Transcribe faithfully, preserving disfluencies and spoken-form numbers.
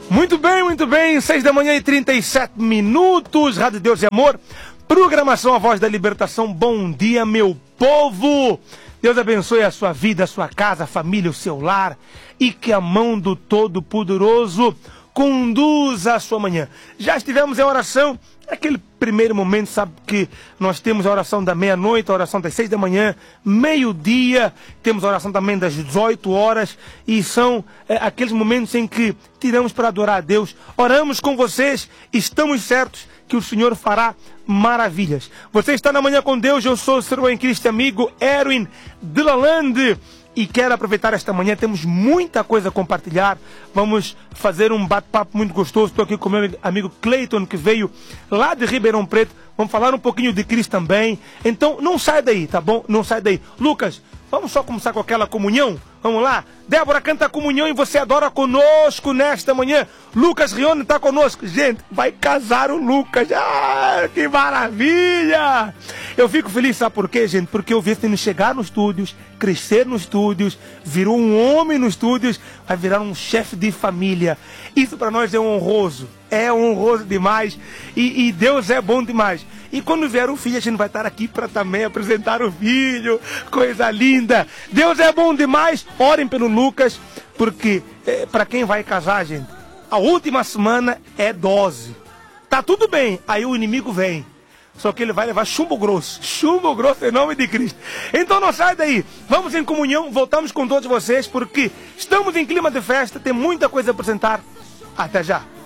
Muito bem, muito bem, seis da manhã e trinta e sete minutos, Rádio Deus e Amor, programação A Voz da Libertação. Bom dia, meu povo! Deus abençoe a sua vida, a sua casa, a família, o seu lar, e que a mão do Todo-Poderoso conduza a sua manhã. Já estivemos em oração, aquele primeiro momento, sabe que nós temos a oração da meia-noite, a oração das seis da manhã, meio-dia, temos a oração também das dezoito horas, e são é, aqueles momentos em que tiramos para adorar a Deus, oramos com vocês, estamos certos que o Senhor fará maravilhas. Você está na Manhã com Deus, eu sou o seu em Cristo amigo Erwin de Lalande. E quero aproveitar esta manhã, temos muita coisa a compartilhar. Vamos fazer um bate-papo muito gostoso. Estou aqui com o meu amigo Cleiton, que veio lá de Ribeirão Preto. Vamos falar um pouquinho de Cristo também. Então, não sai daí, tá bom? Não sai daí. Lucas, vamos só começar com aquela comunhão? Vamos lá? Débora canta a comunhão e você adora conosco nesta manhã. Lucas Rione está conosco. Gente, vai casar o Lucas. Ah, que maravilha! Eu fico feliz, sabe por quê, gente? Porque eu vi ele chegar nos estúdios, crescer nos estúdios, virou um homem nos estúdios, vai virar um chefe de família. Isso para nós é honroso. É honroso demais. E, e Deus é bom demais. E quando vier o filho, a gente vai estar aqui para também apresentar o filho. Coisa linda. Deus é bom demais. Orem pelo Lucas, porque é, para quem vai casar, gente, a última semana é dose. Tá tudo bem, aí o inimigo vem. Só que ele vai levar chumbo grosso. Chumbo grosso em nome de Cristo. Então não sai daí. Vamos em comunhão, voltamos com todos vocês, porque estamos em clima de festa, tem muita coisa a apresentar. Até já.